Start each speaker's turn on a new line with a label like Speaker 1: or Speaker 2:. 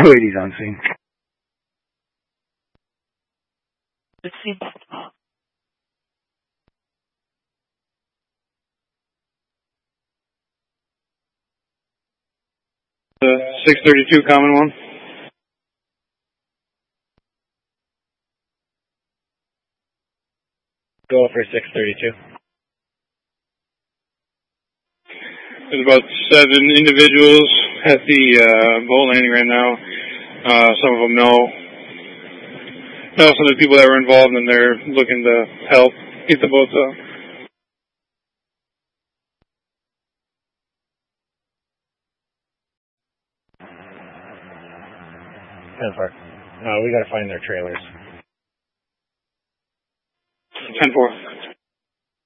Speaker 1: Ladies on scene.
Speaker 2: Let's see.
Speaker 3: 632 common one.
Speaker 1: Go for 632.
Speaker 3: There's about 7 individuals at the boat landing right now. Some of them know some of the people that were involved, and they're looking to help get the boats up.
Speaker 1: We gotta find their trailers.
Speaker 3: 10-4.